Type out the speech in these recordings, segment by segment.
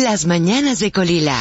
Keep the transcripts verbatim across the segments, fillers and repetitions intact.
Las mañanas de Colila.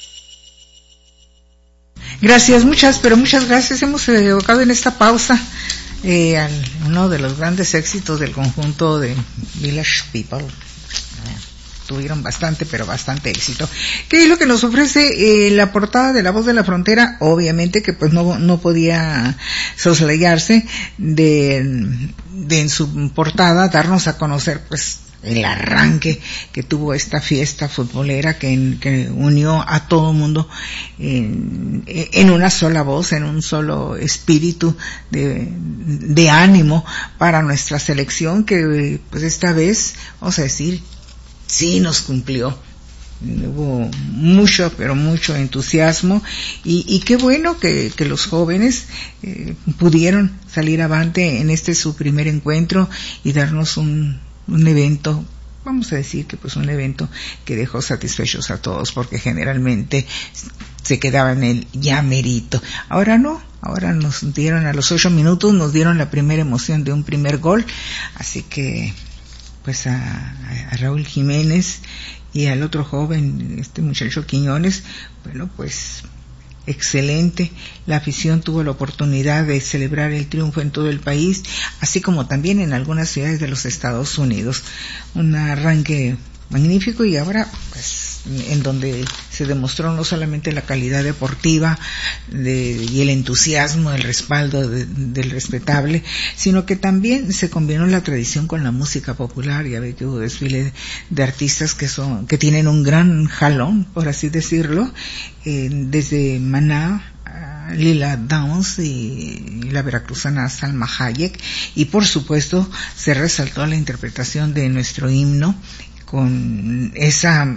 Gracias, muchas, pero muchas gracias. Hemos evocado en esta pausa eh, al, uno de los grandes éxitos del conjunto de Village People. Tuvieron bastante, pero bastante éxito. ¿Qué es lo que nos ofrece eh, la portada de La Voz de la Frontera? Obviamente que pues no no podía soslayarse de, de en su portada darnos a conocer pues el arranque que tuvo esta fiesta futbolera que, que unió a todo el mundo en, en una sola voz, en un solo espíritu de, de ánimo para nuestra selección, que pues esta vez, vamos a decir, sí nos cumplió. Hubo mucho, pero mucho entusiasmo y, y qué bueno que, que los jóvenes eh, pudieron salir avante en este su primer encuentro y darnos un, un evento, vamos a decir que pues un evento que dejó satisfechos a todos, porque generalmente se quedaba en el ya merito. Ahora no, ahora nos dieron a los ocho minutos, nos dieron la primera emoción de un primer gol, así que pues a, a Raúl Jiménez y al otro joven, este muchacho Quiñones, bueno pues excelente. La afición tuvo la oportunidad de celebrar el triunfo en todo el país, así como también en algunas ciudades de los Estados Unidos. Un arranque magnífico y ahora pues en donde se demostró no solamente la calidad deportiva de, y el entusiasmo, el respaldo de, del respetable, sino que también se combinó la tradición con la música popular. Ya ve que hubo desfile de, de artistas que son que tienen un gran jalón, por así decirlo, eh, desde Maná, Lila Downs y la veracruzana Salma Hayek, y por supuesto se resaltó la interpretación de nuestro himno con esa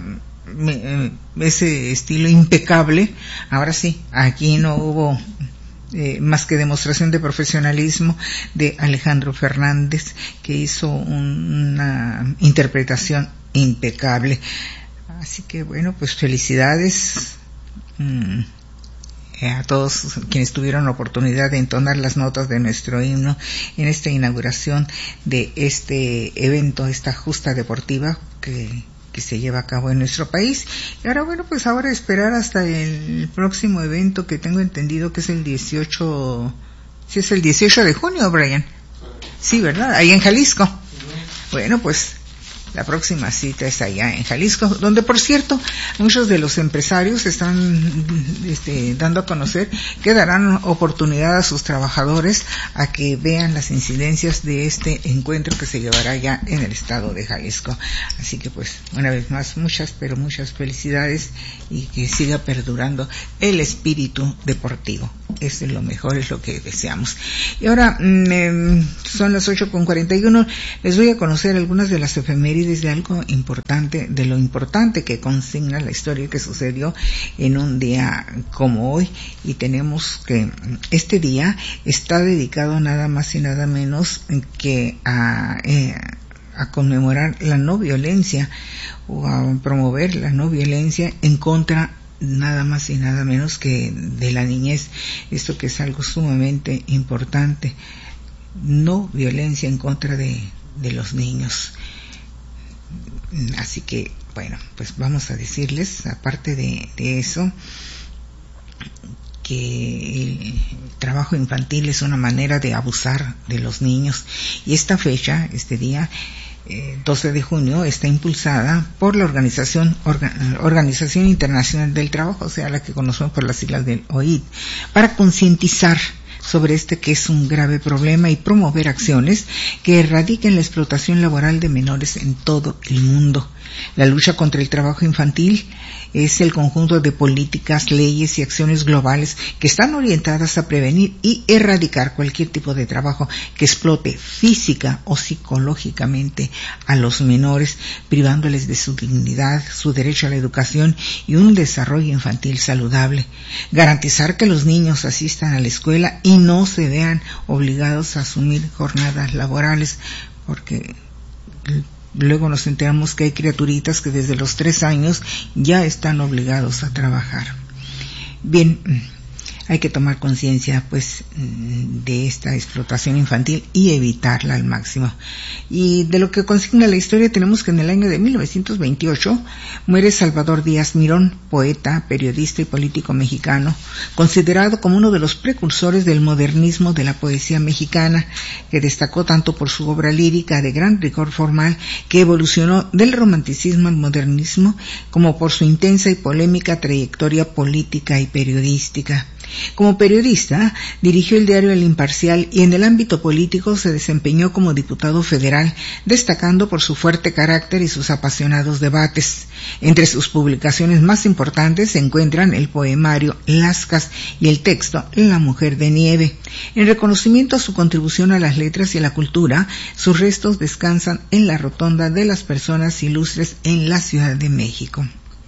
ese estilo impecable. Ahora sí, aquí no hubo eh, más que demostración de profesionalismo de Alejandro Fernández, que hizo un, una interpretación impecable. Así que bueno, pues felicidades mmm, a todos quienes tuvieron la oportunidad de entonar las notas de nuestro himno en esta inauguración de este evento, esta justa deportiva que que se lleva a cabo en nuestro país. Y ahora bueno, pues ahora esperar hasta el próximo evento, que tengo entendido que es el dieciocho, sí es el dieciocho de junio, Brian. Sí, ¿verdad? Ahí en Jalisco. Bueno, pues la próxima cita es allá en Jalisco, donde por cierto muchos de los empresarios están este, dando a conocer que darán oportunidad a sus trabajadores a que vean las incidencias de este encuentro que se llevará ya en el estado de Jalisco. Así que pues una vez más muchas pero muchas felicidades y que siga perdurando el espíritu deportivo. Eso es lo mejor, es lo que deseamos. Y ahora mmm, son las ocho con cuarenta y uno. Les voy a conocer algunas de las efemérides de algo importante, de lo importante que consigna la historia que sucedió en un día como hoy. Y tenemos que este día está dedicado nada más y nada menos que a, eh, a conmemorar la no violencia o a promover la no violencia en contra nada más y nada menos que de la niñez. Esto que es algo sumamente importante, no violencia en contra de, de los niños. Así que bueno, pues vamos a decirles, aparte de, de eso, que el trabajo infantil es una manera de abusar de los niños, y esta fecha, este día eh, doce de junio, está impulsada por la organización Orga, Organización Internacional del Trabajo, o sea, la que conocemos por las siglas del O I T, para concientizar sobre este que es un grave problema y promover acciones que erradiquen la explotación laboral de menores en todo el mundo. La lucha contra el trabajo infantil es el conjunto de políticas, leyes y acciones globales que están orientadas a prevenir y erradicar cualquier tipo de trabajo que explote física o psicológicamente a los menores, privándoles de su dignidad, su derecho a la educación y un desarrollo infantil saludable. Garantizar que los niños asistan a la escuela y no se vean obligados a asumir jornadas laborales, porque luego nos enteramos que hay criaturitas que desde los tres años ya están obligados a trabajar. Bien, hay que tomar conciencia pues de esta explotación infantil y evitarla al máximo. Y de lo que consigna la historia tenemos que en el año de mil novecientos veintiocho muere Salvador Díaz Mirón, poeta, periodista y político mexicano, considerado como uno de los precursores del modernismo de la poesía mexicana, que destacó tanto por su obra lírica de gran rigor formal que evolucionó del romanticismo al modernismo, como por su intensa y polémica trayectoria política y periodística. Como periodista, dirigió el diario El Imparcial y en el ámbito político se desempeñó como diputado federal, destacando por su fuerte carácter y sus apasionados debates. Entre sus publicaciones más importantes se encuentran el poemario Lascas y el texto La Mujer de Nieve. En reconocimiento a su contribución a las letras y a la cultura, sus restos descansan en la Rotonda de las Personas Ilustres en la Ciudad de México.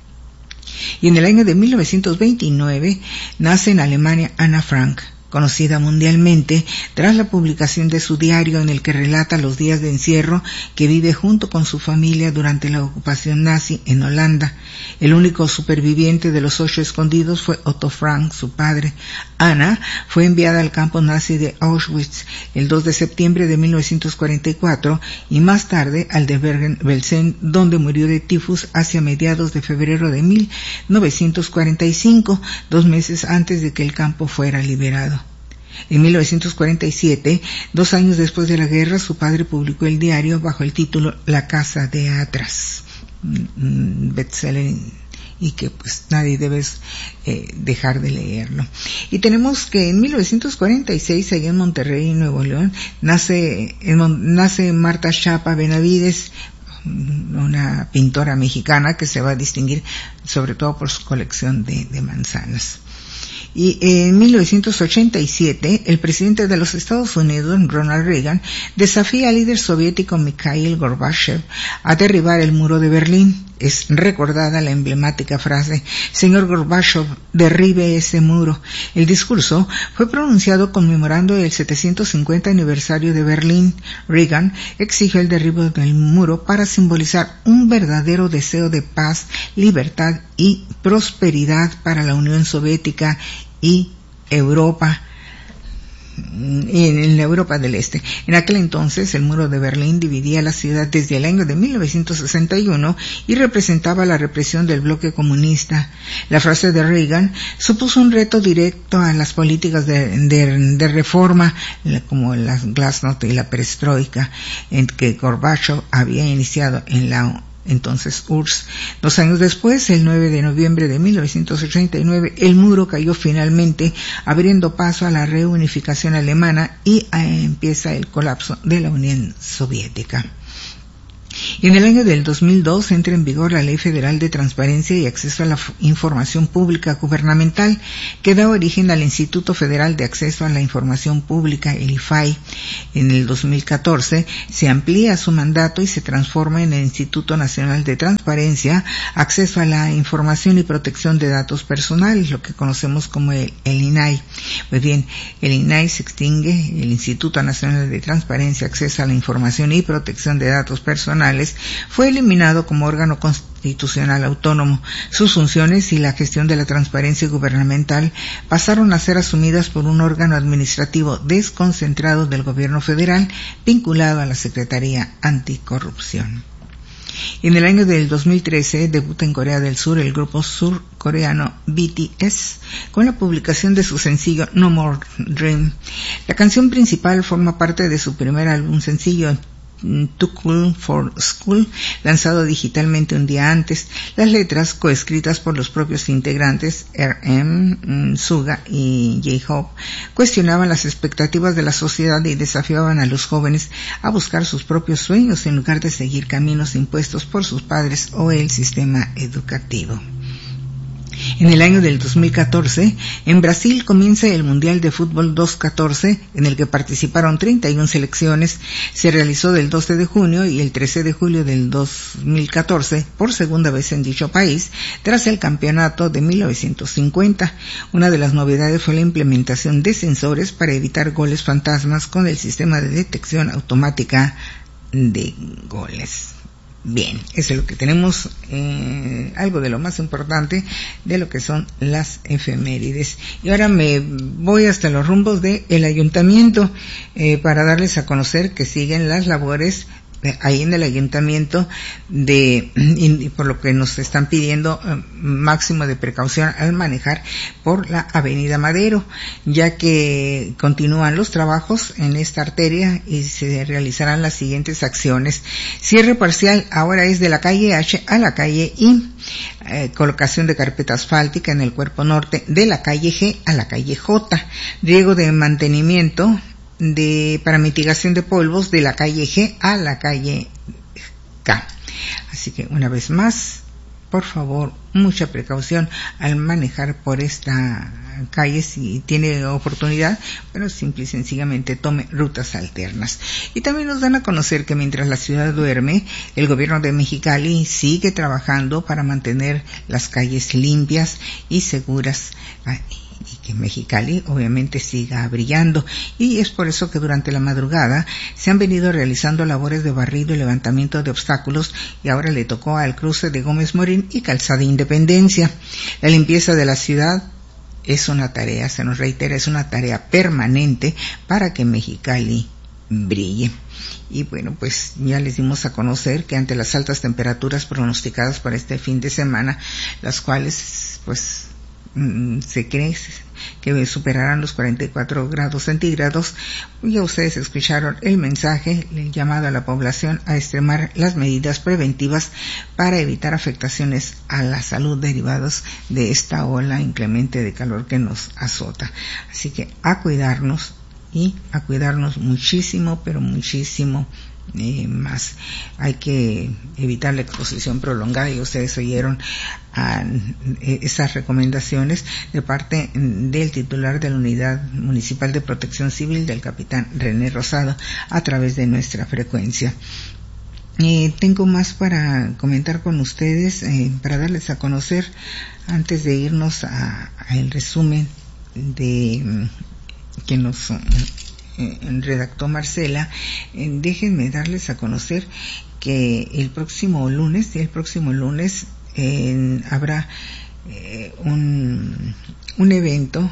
Y en el año de mil novecientos veintinueve nace en Alemania Ana Frank, conocida mundialmente tras la publicación de su diario en el que relata los días de encierro que vive junto con su familia durante la ocupación nazi en Holanda. El único superviviente de los ocho escondidos fue Otto Frank, su padre. Ana fue enviada al campo nazi de Auschwitz el dos de septiembre de mil novecientos cuarenta y cuatro y más tarde al de Bergen-Belsen, donde murió de tifus hacia mediados de febrero de mil novecientos cuarenta y cinco, dos meses antes de que el campo fuera liberado. En mil novecientos cuarenta y siete, dos años después de la guerra, su padre publicó el diario bajo el título La Casa de Atras, bestseller, y que pues nadie debe eh, dejar de leerlo. Y tenemos que en mil novecientos cuarenta y seis, allá en Monterrey, Nuevo León, nace, en, nace Marta Chapa Benavides, una pintora mexicana que se va a distinguir sobre todo por su colección de, de manzanas. Y en mil novecientos ochenta y siete, el presidente de los Estados Unidos, Ronald Reagan, desafía al líder soviético Mikhail Gorbachev a derribar el muro de Berlín. Es recordada la emblemática frase: "Señor Gorbachev, derribe ese muro". El discurso fue pronunciado conmemorando el setecientos cincuenta aniversario de Berlín. Reagan exigió el derribo del muro para simbolizar un verdadero deseo de paz, libertad y prosperidad para la Unión Soviética y Europa, en la Europa del Este. En aquel entonces, el muro de Berlín dividía la ciudad desde el año de mil novecientos sesenta y uno y representaba la represión del bloque comunista. La frase de Reagan supuso un reto directo a las políticas de, de, de reforma, como la Glasnost y la Perestroika, en que Gorbachev había iniciado en la entonces U R S S. Dos años después, el nueve de noviembre de mil novecientos ochenta y nueve, el muro cayó finalmente, abriendo paso a la reunificación alemana y a, empieza el colapso de la Unión Soviética. Y en el año del dos mil dos entra en vigor la Ley Federal de Transparencia y Acceso a la Información Pública Gubernamental, que da origen al Instituto Federal de Acceso a la Información Pública, el I F A I. En el dos mil catorce se amplía su mandato y se transforma en el Instituto Nacional de Transparencia, Acceso a la Información y Protección de Datos Personales, lo que conocemos como el, el I N A I. Pues bien, el I N A I se extingue, el Instituto Nacional de Transparencia, Acceso a la Información y Protección de Datos Personales fue eliminado como órgano constitucional autónomo. Sus funciones y la gestión de la transparencia gubernamental pasaron a ser asumidas por un órgano administrativo desconcentrado del gobierno federal vinculado a la Secretaría Anticorrupción. En el año del dos mil trece debuta en Corea del Sur el grupo surcoreano B T S con la publicación de su sencillo No More Dream. La canción principal forma parte de su primer álbum sencillo, Too Cool for School, lanzado digitalmente un día antes. Las letras, coescritas por los propios integrantes R M, Suga y J-Hope, cuestionaban las expectativas de la sociedad y desafiaban a los jóvenes a buscar sus propios sueños en lugar de seguir caminos impuestos por sus padres o el sistema educativo. En el año del dos mil catorce, en Brasil comienza el Mundial de Fútbol dos mil catorce, en el que participaron treinta y una selecciones. Se realizó del doce de junio y el trece de julio del dos mil catorce, por segunda vez en dicho país, tras el campeonato de mil novecientos cincuenta. Una de las novedades fue la implementación de sensores para evitar goles fantasmas con el sistema de detección automática de goles. Bien, eso es lo que tenemos, eh, algo de lo más importante de lo que son las efemérides. Y ahora me voy hasta los rumbos del ayuntamiento eh, para darles a conocer que siguen las labores ahí en el ayuntamiento de, y por lo que nos están pidiendo eh, máximo de precaución al manejar por la avenida Madero, ya que continúan los trabajos en esta arteria y se realizarán las siguientes acciones. Cierre parcial ahora es de la calle H a la calle I, eh, colocación de carpeta asfáltica en el cuerpo norte de la calle G a la calle J, riego de mantenimiento de para mitigación de polvos de la calle G a la calle K. Así que una vez más, por favor, mucha precaución al manejar por esta calle si tiene oportunidad, pero simple y sencillamente tome rutas alternas. Y también nos dan a conocer que mientras la ciudad duerme, el gobierno de Mexicali sigue trabajando para mantener las calles limpias y seguras, y que Mexicali obviamente siga brillando, y es por eso que durante la madrugada se han venido realizando labores de barrido y levantamiento de obstáculos, y ahora le tocó al cruce de Gómez Morín y Calzada Independencia. La limpieza de la ciudad es una tarea, se nos reitera, es una tarea permanente para que Mexicali brille. Y bueno, pues ya les dimos a conocer que ante las altas temperaturas pronosticadas para este fin de semana, las cuales pues se cree que superarán los cuarenta y cuatro grados centígrados, ya ustedes escucharon el mensaje, el llamado a la población a extremar las medidas preventivas para evitar afectaciones a la salud derivadas de esta ola inclemente de calor que nos azota. Así que a cuidarnos y a cuidarnos muchísimo, pero muchísimo Eh, más. Hay que evitar la exposición prolongada, y ustedes oyeron a, eh, esas recomendaciones de parte del titular de la Unidad Municipal de Protección Civil, del capitán René Rosado, a través de nuestra frecuencia. Eh, tengo más para comentar con ustedes, eh, para darles a conocer, antes de irnos a, a el resumen de que nos redactó Marcela. Eh, déjenme darles a conocer que el próximo lunes, el próximo lunes eh, habrá eh, un, un evento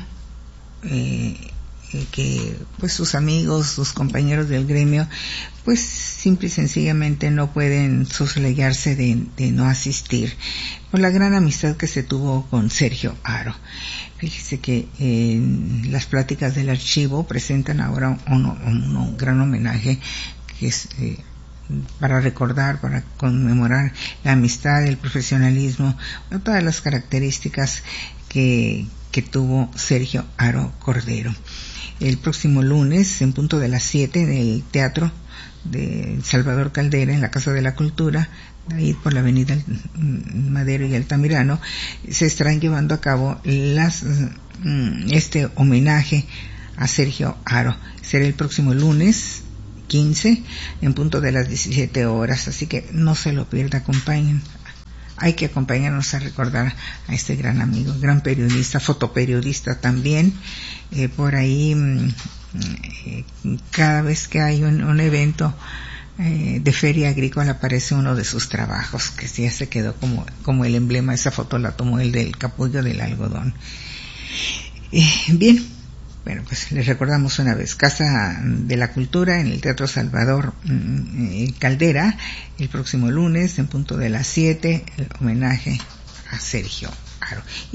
eh, que pues sus amigos, sus compañeros del gremio, pues simple y sencillamente no pueden soslayarse de, de no asistir por la gran amistad que se tuvo con Sergio Haro. Fíjese que eh, las pláticas del archivo presentan ahora un, un, un gran homenaje que es eh, para recordar, para conmemorar la amistad, el profesionalismo, todas las características que, que tuvo Sergio Haro Cordero. El próximo lunes, en punto de las siete, en el Teatro de Salvador Caldera, en la Casa de la Cultura, ahí por la avenida Madero y Altamirano, se estarán llevando a cabo las este homenaje a Sergio Haro. Será el próximo lunes quince, en punto de las diecisiete horas, así que no se lo pierda, acompañen. Hay que acompañarnos a recordar a este gran amigo, gran periodista, fotoperiodista también. Eh, por ahí, eh, cada vez que hay un, un evento eh, de feria agrícola, aparece uno de sus trabajos, que ya se quedó como, como el emblema. Esa foto la tomó el del capullo del algodón. Eh, bien, bueno, pues les recordamos una vez, Casa de la Cultura en el Teatro Salvador eh, Caldera, el próximo lunes, en punto de las siete, el homenaje a Sergio Haro.